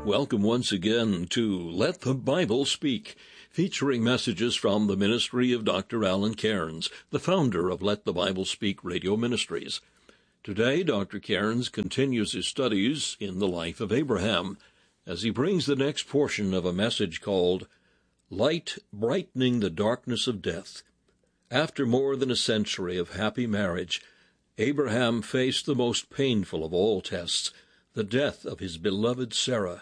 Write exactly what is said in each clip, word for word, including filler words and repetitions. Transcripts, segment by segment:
Welcome once again to Let the Bible Speak, featuring messages from the ministry of Doctor Alan Cairns, the founder of Let the Bible Speak Radio Ministries. Today, Doctor Cairns continues his studies in the life of Abraham as he brings the next portion of a message called Light Brightening the Darkness of Death. After more than a century of happy marriage, Abraham faced the most painful of all tests, the death of his beloved Sarah.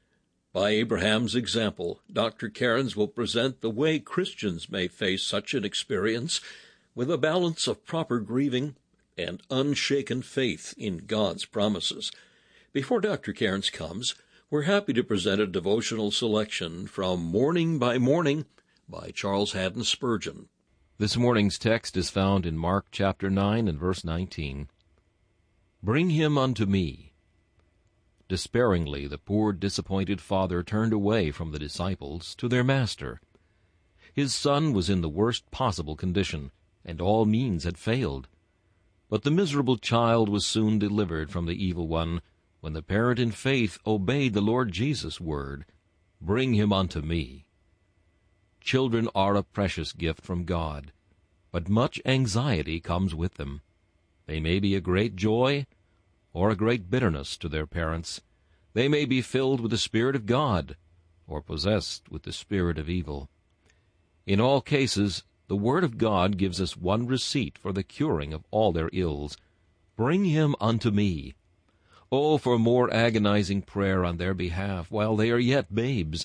By Abraham's example, Doctor Cairns will present the way Christians may face such an experience with a balance of proper grieving and unshaken faith in God's promises. Before Doctor Cairns comes, we're happy to present a devotional selection from Morning by Morning by Charles Haddon Spurgeon. This morning's text is found in Mark chapter nine and verse nineteen. Bring him unto me. Despairingly, the poor, disappointed father turned away from the disciples to their master. His son was in the worst possible condition, and all means had failed. But the miserable child was soon delivered from the evil one, when the parent in faith obeyed the Lord Jesus' word, Bring him unto me. Children are a precious gift from God, but much anxiety comes with them. They may be a great joy, or a great bitterness to their parents. They may be filled with the Spirit of God, or possessed with the spirit of evil. In all cases, the Word of God gives us one receipt for the curing of all their ills. Bring him unto me. Oh, for more agonizing prayer on their behalf while they are yet babes.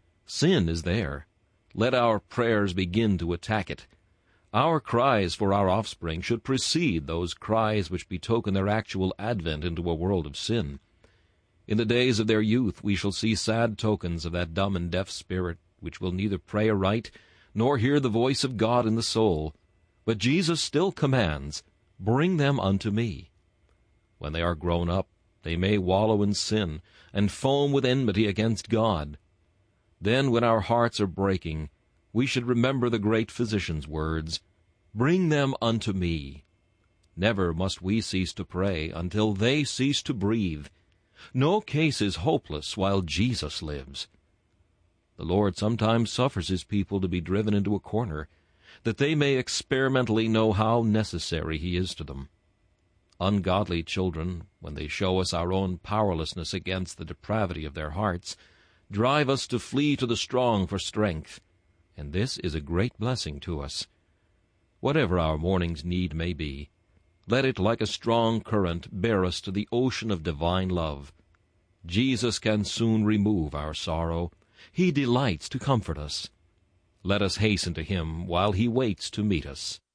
Sin is there. Let our prayers begin to attack it. Our cries for our offspring should precede those cries which betoken their actual advent into a world of sin. In the days of their youth we shall see sad tokens of that dumb and deaf spirit, which will neither pray aright, nor hear the voice of God in the soul. But Jesus still commands, Bring them unto me. When they are grown up, they may wallow in sin, and foam with enmity against God. Then, when our hearts are breaking, we should remember the great physician's words, Bring them unto me. Never must we cease to pray until they cease to breathe. No case is hopeless while Jesus lives. The Lord sometimes suffers his people to be driven into a corner, that they may experimentally know how necessary he is to them. Ungodly children, when they show us our own powerlessness against the depravity of their hearts, drive us to flee to the strong for strength, and this is a great blessing to us. Whatever our morning's need may be, let it like a strong current bear us to the ocean of divine love. Jesus can soon remove our sorrow. He delights to comfort us. Let us hasten to him while he waits to meet us.